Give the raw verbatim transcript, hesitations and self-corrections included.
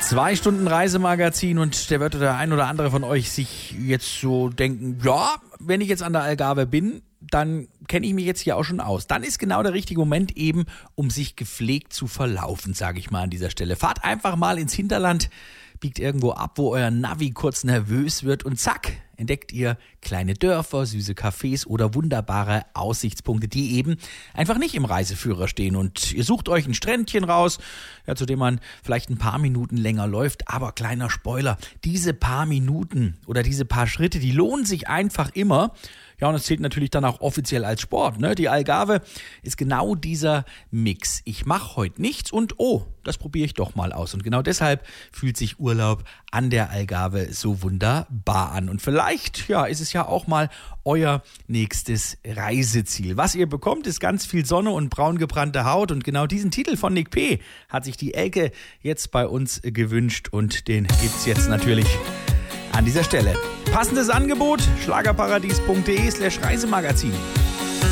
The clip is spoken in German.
Zwei Stunden Reisemagazin und der wird der ein oder andere von euch sich jetzt so denken, ja, wenn ich jetzt an der Algarve bin, dann kenne ich mich jetzt hier auch schon aus. Dann ist genau der richtige Moment eben, um sich gepflegt zu verlaufen, sage ich mal an dieser Stelle. Fahrt einfach mal ins Hinterland, biegt irgendwo ab, wo euer Navi kurz nervös wird und zack, entdeckt ihr kleine Dörfer, süße Cafés oder wunderbare Aussichtspunkte, die eben einfach nicht im Reiseführer stehen. Und ihr sucht euch ein Strändchen raus, ja, zu dem man vielleicht ein paar Minuten länger läuft. Aber kleiner Spoiler, diese paar Minuten oder diese paar Schritte, die lohnen sich einfach immer. Ja, und es zählt natürlich dann auch offiziell als Sport, ne? Die Algarve ist genau dieser Mix. Ich mache heute nichts und oh, das probiere ich doch mal aus. Und genau deshalb fühlt sich Urlaub an der Algarve so wunderbar an. Und vielleicht, ja, ist es ja auch mal euer nächstes Reiseziel. Was ihr bekommt, ist ganz viel Sonne und braun gebrannte Haut. Und genau diesen Titel von Nick P. hat sich die Elke jetzt bei uns gewünscht. Und den gibt's jetzt natürlich an dieser Stelle. Passendes Angebot, schlagerparadies.de slash Reisemagazin.